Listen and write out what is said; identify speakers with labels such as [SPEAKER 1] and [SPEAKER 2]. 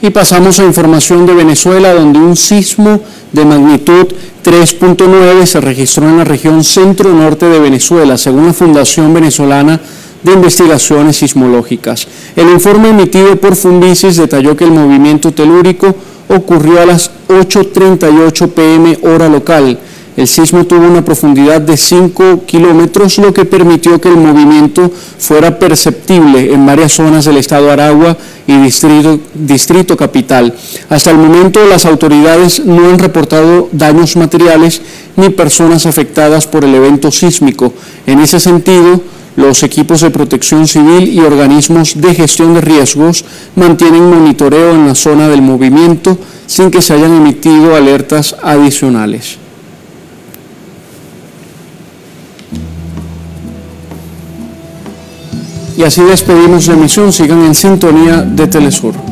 [SPEAKER 1] Y pasamos a información de Venezuela, donde un sismo de magnitud 3.9 se registró en la región centro-norte de Venezuela, según la Fundación Venezolana de Investigaciones Sismológicas. El informe emitido por Fundisis detalló que el movimiento telúrico ocurrió a las 8:38 p.m. hora local. El sismo tuvo una profundidad de 5 kilómetros, lo que permitió que el movimiento fuera perceptible en varias zonas del estado Aragua y Distrito Capital. Hasta el momento, las autoridades no han reportado daños materiales ni personas afectadas por el evento sísmico. En ese sentido, los equipos de protección civil y organismos de gestión de riesgos mantienen monitoreo en la zona del movimiento sin que se hayan emitido alertas adicionales. Y así despedimos la emisión. Sigan en sintonía de Telesur.